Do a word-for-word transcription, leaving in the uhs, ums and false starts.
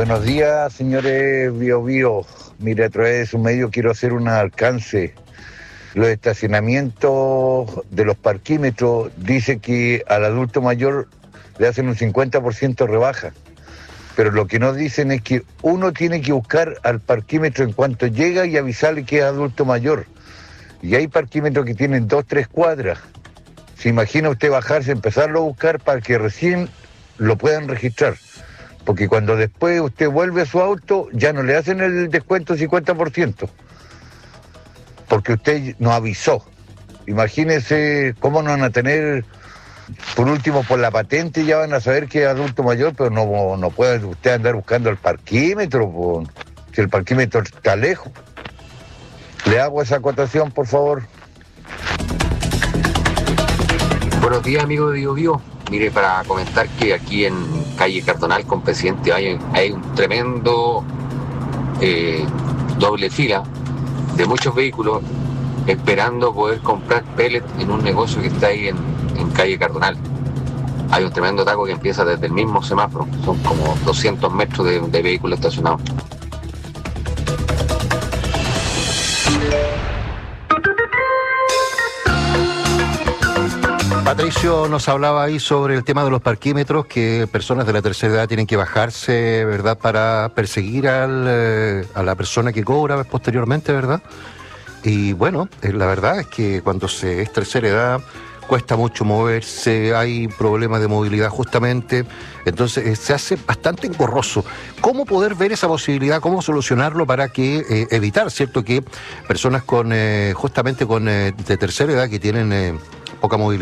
Buenos días, señores Bio Bio. Mire, a través de su medio quiero hacer un alcance. Los estacionamientos de los parquímetros dice que al adulto mayor le hacen un cincuenta por ciento rebaja. Pero lo que nos dicen es que uno tiene que buscar al parquímetro en cuanto llega y avisarle que es adulto mayor. Y hay parquímetros que tienen dos, tres cuadras. ¿Se imagina usted bajarse, empezarlo a buscar para que recién lo puedan registrar? Porque cuando después usted vuelve a su auto, ya no le hacen el descuento cincuenta por ciento. Porque usted no avisó. Imagínese cómo no van a tener, por último, por la patente ya van a saber que es adulto mayor, pero no, no puede usted andar buscando el parquímetro, po, si el parquímetro está lejos. Le hago esa acotación, por favor. Buenos días, amigo de Bio Bio. Mire, para comentar que aquí en calle Cardonal con Presidente hay, hay un tremendo eh, doble fila de muchos vehículos esperando poder comprar pellet en un negocio que está ahí en, en calle Cardonal. Hay un tremendo taco que empieza desde el mismo semáforo, son como doscientos metros de, de vehículos estacionados. Patricio nos hablaba ahí sobre el tema de los parquímetros, que personas de la tercera edad tienen que bajarse, ¿verdad?, para perseguir al, eh, a la persona que cobra posteriormente, ¿verdad? Y bueno, eh, la verdad es que cuando se es tercera edad cuesta mucho moverse, hay problemas de movilidad justamente, entonces eh, se hace bastante engorroso. ¿Cómo poder ver esa posibilidad, cómo solucionarlo para que eh, evitar, cierto, que personas con eh, justamente con eh, de tercera edad que tienen eh, poca movilidad